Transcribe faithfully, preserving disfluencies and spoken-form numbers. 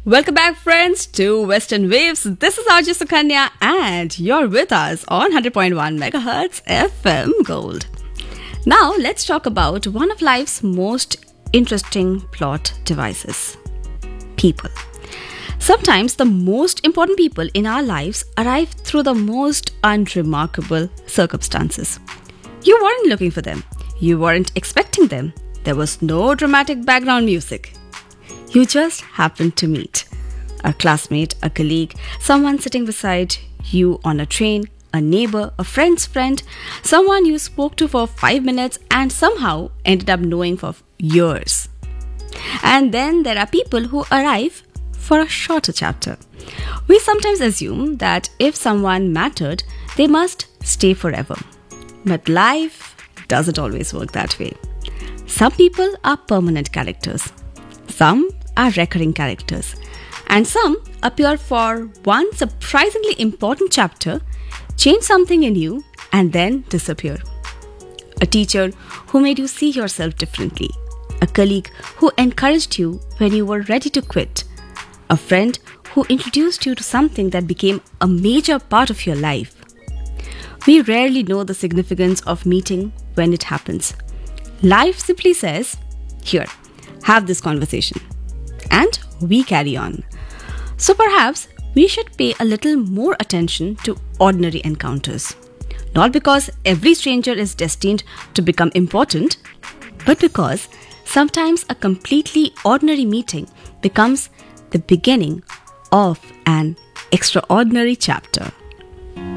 Welcome back, friends, to Western Waves. This is Arjun Sukanya, and you're with us on one hundred point one megahertz F M Gold. Now, let's talk about one of life's most interesting plot devices: people. Sometimes the most important people in our lives arrive through the most unremarkable circumstances. You weren't looking for them. You weren't expecting them. There was no dramatic background music. You just happened to meet a classmate, a colleague, someone sitting beside you on a train, a neighbor, a friend's friend, someone you spoke to for five minutes and somehow ended up knowing for years. And then there are people who arrive for a shorter chapter. We sometimes assume that if someone mattered, they must stay forever. But life doesn't always work that way. Some people are permanent characters. Some are recurring characters, and some appear for one surprisingly important chapter, change something in you, and then disappear. A teacher who made you see yourself differently, a colleague who encouraged you when you were ready to quit, a friend who introduced you to something that became a major part of your life. We rarely know the significance of meeting when it happens. Life simply says, "Here, have this conversation." And we carry on. So perhaps we should pay a little more attention to ordinary encounters. Not because every stranger is destined to become important, but because sometimes a completely ordinary meeting becomes the beginning of an extraordinary chapter.